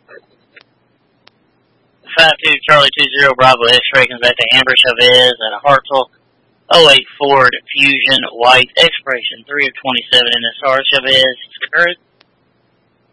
52 Charlie 20 Bravo X-ray comes back to Amber Chavez at a Hartsville 08 Ford Fusion White, expiration 3 of 27 NSR. Chavez is correct.